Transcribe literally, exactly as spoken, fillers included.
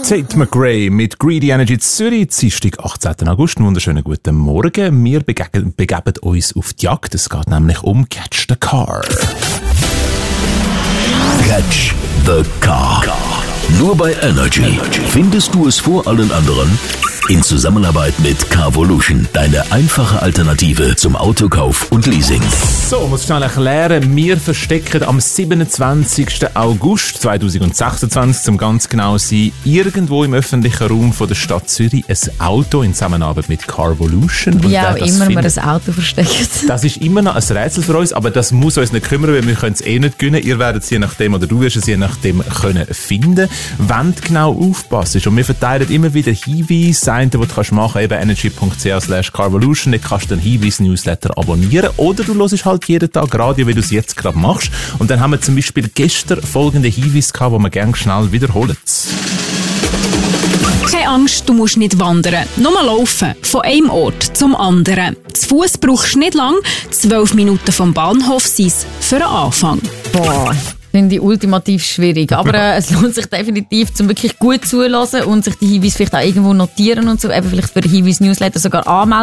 Tate McRae mit Greedy Energy Zürich, Dienstag, achtzehnten August. Wunderschönen guten Morgen. Wir begeben, begeben uns auf die Jagd. Es geht nämlich um Catch the Car. Catch the Car. Nur bei Energy findest du es vor allen anderen in Zusammenarbeit mit Carvolution, deine einfache Alternative zum Autokauf und Leasing. So, muss ich schnell erklären. Wir verstecken am siebenundzwanzigsten August zweitausendsechsundzwanzig, zum ganz genau sein, irgendwo im öffentlichen Raum von der Stadt Zürich ein Auto in Zusammenarbeit mit Carvolution. Wie auch immer findet, man ein Auto versteckt. Das ist immer noch ein Rätsel für uns, aber das muss uns nicht kümmern, weil wir können es eh nicht gewinnen. Ihr werdet es je nachdem, oder du wirst es je nachdem können finden, wenn du genau aufpasst. Und wir verteilen immer wieder Hinweise, den du kannst machen, eben energy.ch slash carvolution. Da kannst du den Hinweis-Newsletter abonnieren oder du hörst halt jeden Tag Radio, wie du es jetzt gerade machst. Und dann haben wir zum Beispiel gestern folgende Hinweise gehabt, die wir gerne schnell wiederholen. Keine Angst, du musst nicht wandern. Nur mal laufen. Von einem Ort zum anderen. Zu Fuß brauchst du nicht lang. Zwölf Minuten vom Bahnhof sind es für den Anfang. Boah. Finde ich ultimativ schwierig. Aber äh, es lohnt sich definitiv, zum wirklich gut zuhören und sich die Hinweise vielleicht auch irgendwo notieren und so. Eben vielleicht für den Hinweis-Newsletter sogar anmelden.